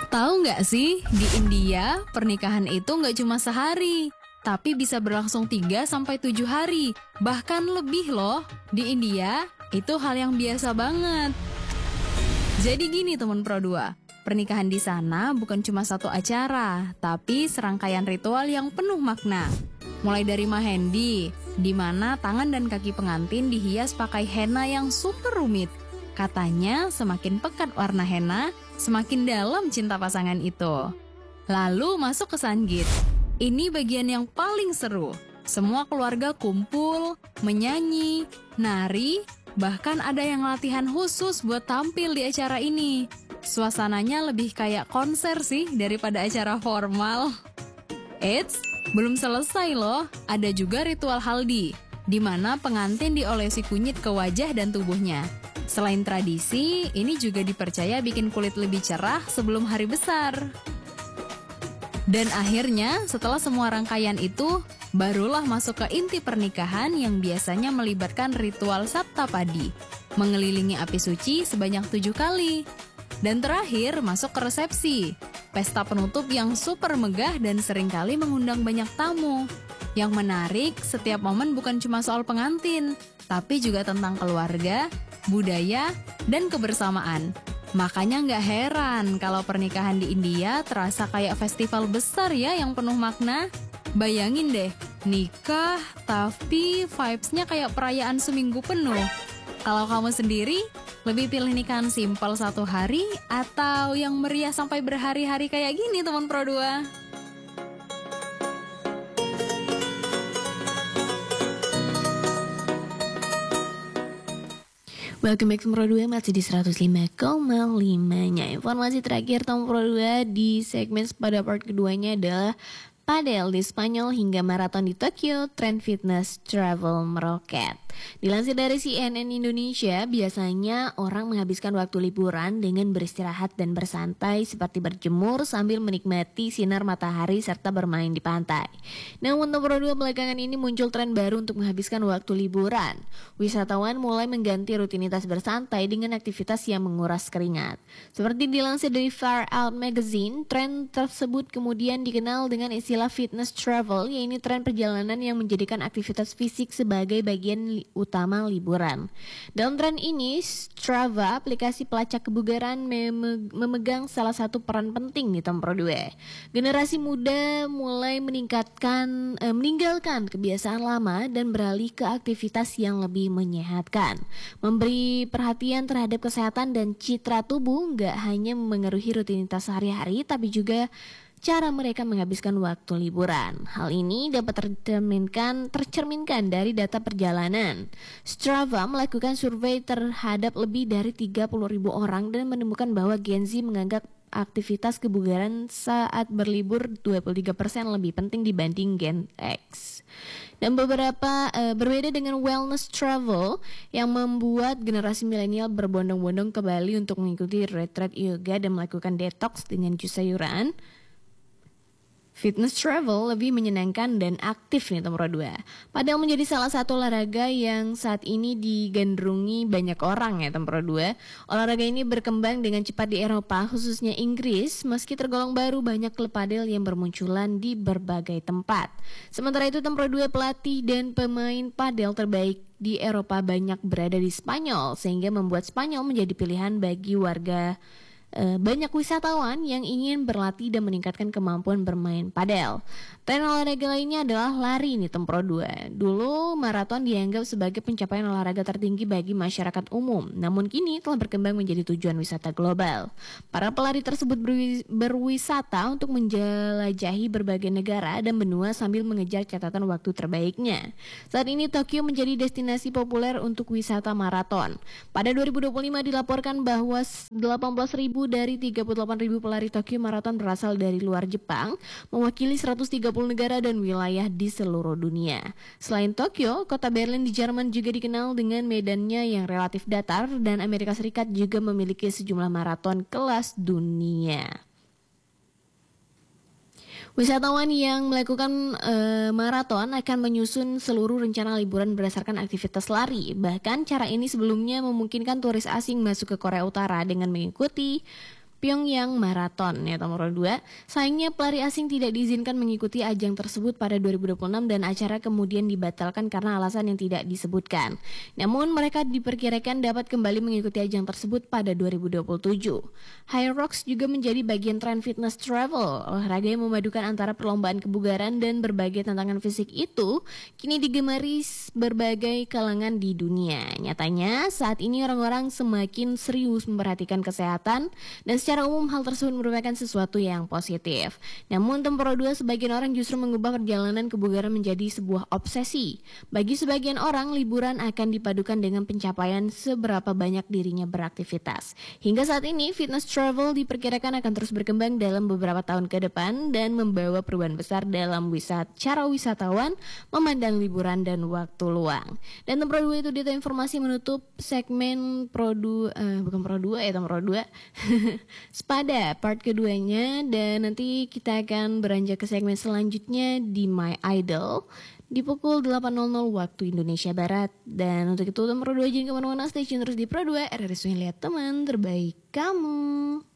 Tahu nggak sih, di India pernikahan itu nggak cuma sehari, tapi bisa berlangsung 3 sampai 7 hari, bahkan lebih loh. Di India, itu hal yang biasa banget. Jadi gini teman Pro 2, pernikahan di sana bukan cuma satu acara, tapi serangkaian ritual yang penuh makna. Mulai dari Mahendi, di mana tangan dan kaki pengantin dihias pakai henna yang super rumit. Katanya semakin pekat warna henna, semakin dalam cinta pasangan itu. Lalu masuk ke Sanggit. Ini bagian yang paling seru. Semua keluarga kumpul, menyanyi, nari, bahkan ada yang latihan khusus buat tampil di acara ini. Suasananya lebih kayak konser sih daripada acara formal. Eits, belum selesai loh. Ada juga ritual haldi, di mana pengantin diolesi kunyit ke wajah dan tubuhnya. Selain tradisi, ini juga dipercaya bikin kulit lebih cerah sebelum hari besar. Dan akhirnya, setelah semua rangkaian itu, barulah masuk ke inti pernikahan yang biasanya melibatkan ritual Saptapadi, mengelilingi api suci sebanyak 7 kali. Dan terakhir, masuk ke resepsi, pesta penutup yang super megah dan seringkali mengundang banyak tamu. Yang menarik, setiap momen bukan cuma soal pengantin, tapi juga tentang keluarga, budaya, dan kebersamaan. Makanya nggak heran kalau pernikahan di India terasa kayak festival besar ya yang penuh makna. Bayangin deh, nikah tapi vibes-nya kayak perayaan seminggu penuh. Kalau kamu sendiri, lebih pilih nikahan simpel 1 hari atau yang meriah sampai berhari-hari kayak gini teman Pro 2? Welcome back to Pro 2, masih di 105,5-nya. Informasi terakhir Tom Pro 2 di segmen pada part keduanya adalah padel di Spanyol hingga maraton di Tokyo, tren fitness travel meroket. Dilansir dari CNN Indonesia, biasanya orang menghabiskan waktu liburan dengan beristirahat dan bersantai seperti berjemur sambil menikmati sinar matahari serta bermain di pantai. Namun nomor 2 belakangan ini muncul tren baru untuk menghabiskan waktu liburan. Wisatawan mulai mengganti rutinitas bersantai dengan aktivitas yang menguras keringat. Seperti dilansir dari Far Out Magazine, tren tersebut kemudian dikenal dengan istilah fitness travel, yaitu tren perjalanan yang menjadikan aktivitas fisik sebagai bagian utama liburan. Dalam tren ini, Strava, aplikasi pelacak kebugaran, memegang salah satu peran penting di Tom Pro 2. Generasi muda mulai meninggalkan kebiasaan lama dan beralih ke aktivitas yang lebih menyehatkan. Memberi perhatian terhadap kesehatan dan citra tubuh nggak hanya mengaruhi rutinitas sehari-hari, tapi juga cara mereka menghabiskan waktu liburan. Hal ini dapat tercerminkan dari data perjalanan. Strava melakukan survei terhadap lebih dari 30.000 orang dan menemukan bahwa Gen Z menganggap aktivitas kebugaran saat berlibur 23% lebih penting dibanding Gen X. Dan berbeda dengan wellness travel yang membuat generasi milenial berbondong-bondong ke Bali untuk mengikuti retreat yoga dan melakukan detox dengan jus sayuran. Fitness travel lebih menyenangkan dan aktif nih nomor 2. Padahal menjadi salah satu olahraga yang saat ini digandrungi banyak orang ya nomor 2. Olahraga ini berkembang dengan cepat di Eropa, khususnya Inggris, meski tergolong baru banyak klub padel yang bermunculan di berbagai tempat. Sementara itu nomor 2 pelatih dan pemain padel terbaik di Eropa banyak berada di Spanyol, sehingga membuat Spanyol menjadi pilihan bagi banyak wisatawan yang ingin berlatih dan meningkatkan kemampuan bermain padel. Tren olahraga lainnya adalah lari nih Pro 2. Dulu maraton dianggap sebagai pencapaian olahraga tertinggi bagi masyarakat umum, namun kini telah berkembang menjadi tujuan wisata global. Para pelari tersebut berwisata untuk menjelajahi berbagai negara dan benua sambil mengejar catatan waktu terbaiknya. Saat ini Tokyo menjadi destinasi populer untuk wisata maraton. Pada 2025 dilaporkan bahwa 18.000 dari 38.000 pelari Tokyo Marathon berasal dari luar Jepang, mewakili 130 negara dan wilayah di seluruh dunia. Selain Tokyo, kota Berlin di Jerman juga dikenal dengan medannya yang relatif datar, dan Amerika Serikat juga memiliki sejumlah maraton kelas dunia. Wisatawan yang melakukan maraton akan menyusun seluruh rencana liburan berdasarkan aktivitas lari. Bahkan cara ini sebelumnya memungkinkan turis asing masuk ke Korea Utara dengan mengikuti Pyongyang Marathon ya nomor 2. Sayangnya pelari asing tidak diizinkan mengikuti ajang tersebut pada 2026 dan acara kemudian dibatalkan karena alasan yang tidak disebutkan. Namun mereka diperkirakan dapat kembali mengikuti ajang tersebut pada 2027. Hyrox juga menjadi bagian tren fitness travel. Olahraga yang memadukan antara perlombaan kebugaran dan berbagai tantangan fisik itu kini digemari berbagai kalangan di dunia. Nyatanya saat ini orang-orang semakin serius memperhatikan kesehatan dan secara umum hal tersebut merupakan sesuatu yang positif. Namun Temporo 2 sebagian orang justru mengubah perjalanan kebugaran menjadi sebuah obsesi. Bagi sebagian orang liburan akan dipadukan dengan pencapaian seberapa banyak dirinya beraktivitas. Hingga saat ini fitness travel diperkirakan akan terus berkembang dalam beberapa tahun ke depan dan membawa perubahan besar dalam cara wisatawan memandang liburan dan waktu luang. Dan Temporo 2 itu data informasi menutup segmen Temporo 2 Spada part keduanya, dan nanti kita akan beranjak ke segmen selanjutnya di My Idol di pukul 8.00 waktu Indonesia Barat. Dan untuk itu Temporo 2 jangan kemana-mana, stay tune terus di Pro 2 RRI Lihat Teman Terbaik Kamu.